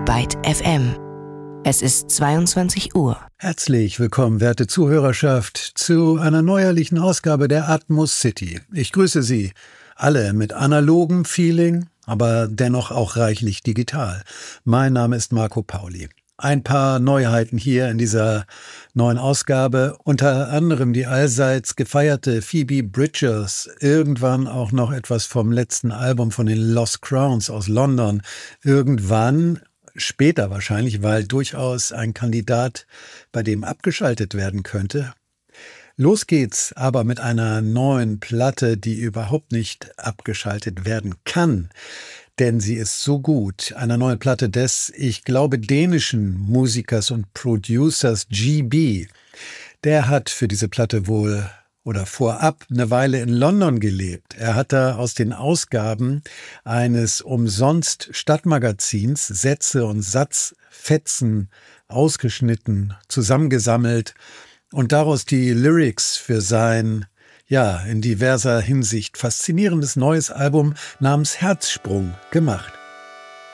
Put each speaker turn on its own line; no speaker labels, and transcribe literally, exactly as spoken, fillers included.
Byte F M. Es ist zweiundzwanzig Uhr.
Herzlich willkommen, werte Zuhörerschaft, zu einer neuerlichen Ausgabe der Atmos City. Ich grüße Sie alle mit analogem Feeling, aber dennoch auch reichlich digital. Mein Name ist Marco Pauli. Ein paar Neuheiten hier in dieser neuen Ausgabe, unter anderem die allseits gefeierte Phoebe Bridgers, irgendwann auch noch etwas vom letzten Album von den Lost Crowns aus London, irgendwann, später wahrscheinlich, weil durchaus ein Kandidat, bei dem abgeschaltet werden könnte. Los geht's aber mit einer neuen Platte, die überhaupt nicht abgeschaltet werden kann. Denn sie ist so gut. Eine neue Platte des, ich glaube, dänischen Musikers und Producers G B. Der hat für diese Platte wohl oder vorab eine Weile in London gelebt. Er hat da aus den Ausgaben eines umsonst Stadtmagazins Sätze und Satzfetzen ausgeschnitten, zusammengesammelt und daraus die Lyrics für sein, ja, in diverser Hinsicht faszinierendes neues Album namens Herzsprung gemacht.